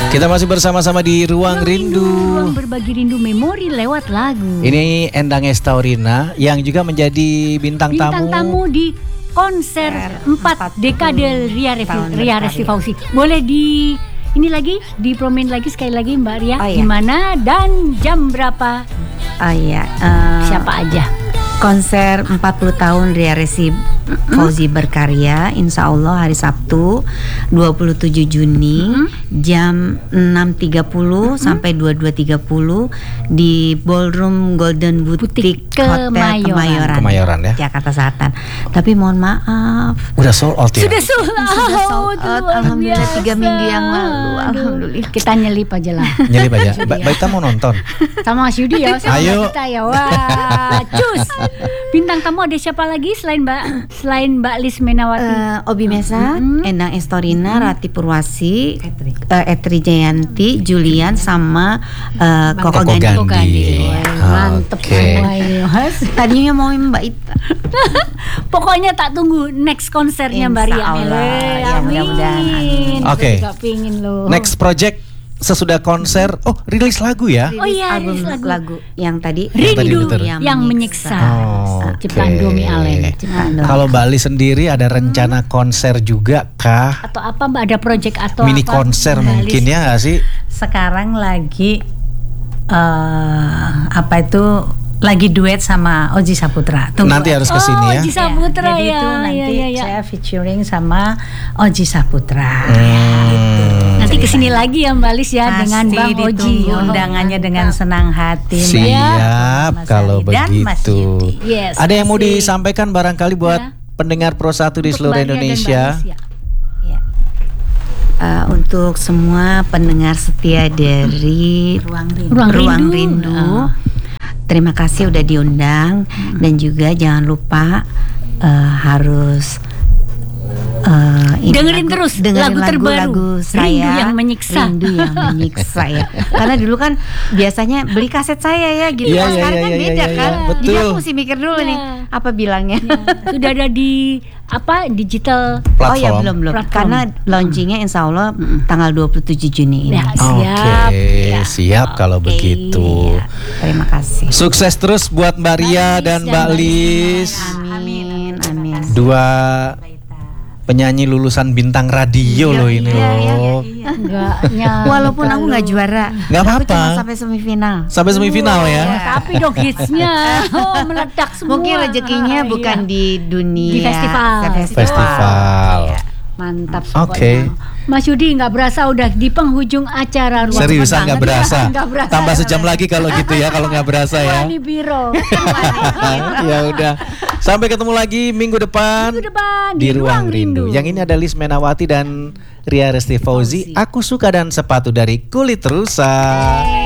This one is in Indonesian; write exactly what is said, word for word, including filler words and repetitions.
Kita masih bersama-sama di Ruang Rindu. Ruang berbagi rindu memori lewat lagu. Ini Endang Estaurina yang juga menjadi bintang, Bintang tamu di konser empat dekade Ria Revi- Ria Resti Fauzi. Boleh di ini lagi dipromin lagi sekali lagi Mbak Ria, Oh, iya. di mana dan jam berapa? Oh iya, uh, Siapa aja? konser empat puluh tahun Ria Resti Fauzi berkarya, insya Allah hari Sabtu dua puluh tujuh Juni mm-hmm. jam enam tiga puluh mm-hmm. sampai dua puluh dua tiga puluh di Ballroom Golden Boutique Hotel Kemayoran. Kemayoran, Kemayoran ya, Jakarta Selatan. Tapi mohon maaf, udah sold out ya? Sudah sold out. Sudah sold out, Luar alhamdulillah biasa. tiga minggu yang lalu. Alhamdulillah. Kita nyelip aja lah. Nyelip aja. Mbak Baita mau nonton? Sama Mas Yudi ya, sama Ayo. kita ya. Wah, cus. Bintang tamu ada siapa lagi selain Mbak selain Mbak Lis Menawati? Uh, Obi Mesa, Mm-hmm. Endang Estaurina, Rati Purwasi, Etri, uh, Etri Jayanti, Julian sama uh, Koko Koko Gandhi. Gandhi. Mantep Oke. semua ini, Mas. Tadinya mau Mbak Ita. Pokoknya tak tunggu next konsernya Mbak Ria. Insya Allah. Mele. Ya, mudah-mudahan. Amin. Oke. Juga pingin loh. Next project sesudah konser, oh rilis lagu ya? Oh iya, album rilis lagu. lagu. yang tadi Rindu Tadi yang, yang menyiksa. Oh, Ciptaan oke. Domi Allen. Ciptaan Domi. Kalau Mbak Lis sendiri ada rencana konser juga kah? Atau apa Mbak, ada project atau Mini apa? konser Mbak mungkin Lis? ya nggak sih? Sekarang lagi eh apa itu lagi duet sama Oji Saputra. Tunggu Nanti harus ke sini Oh, ya. Oji Saputra Jadi ya. itu nanti ya, ya, ya. saya featuring sama Oji Saputra. Hmm. Nanti kesini lagi ya Mbak Lis ya, Pasti dengan Bang Oji. ditunggu Oh, undangannya mantap. dengan senang hati. Mbak. Siap Mas kalau Ali dan Mas begitu. Yudi. Yes, Ada yang mau asik. disampaikan barangkali buat Ya. pendengar Pro satu di Untuk seluruh Mbak Ria dan Indonesia? Mbak Lis, ya. Ya. Uh, untuk semua pendengar setia dari Ruang Rindu. Ruang Ruang Rindu. Rindu, Ah. terima kasih udah diundang dan juga jangan lupa uh, harus uh, ini Dengerin lagu- terus dengerin lagu terbaru, lagu saya Rindu yang Menyiksa. Rindu yang menyiksa ya. Karena dulu kan biasanya beli kaset saya ya gitu. Iya, Kalau iya, sekarang iya, kan iya, beda iya, kan. iya, Jadi betul. aku mesti mikir dulu Iya. nih apa bilangnya. Sudah ada di apa digital. Oh ya Platform. belum belum. Platform. Karena launchingnya insya Allah tanggal dua puluh tujuh Juni ini. Ya, Oke, siap. Ya. siap kalau Oke. begitu. Iya, terima kasih. Sukses terus buat Mbak Ria Lis dan dan Mbak Mbak Lis. Amin, amin. Dua penyanyi lulusan bintang radio loh ini iya, iya, loh. Enggak nyangka Walaupun aku nggak loh. juara, Nggak aku apa-apa. cuma sampai semifinal. Sampai semifinal ya. Oh, tapi dong hitsnya oh, meledak semua. Mungkin rezekinya Iya. bukan di dunia Di festival. Festival. Iya. Mantap Oke. pokoknya. Mas Yudi nggak berasa udah di penghujung acara Ruang Seriusan Rindu. nggak berasa. Nggak berasa. Tambah sejam lagi kalau gitu ya, kalau nggak berasa ya. Wani Biro. Ya udah. Sampai ketemu lagi minggu depan, Minggu depan di Ruang Rindu. Yang ini ada Lis Menawati dan Ria Resti Fauzi. Aku suka dan sepatu dari Kulit Rusa.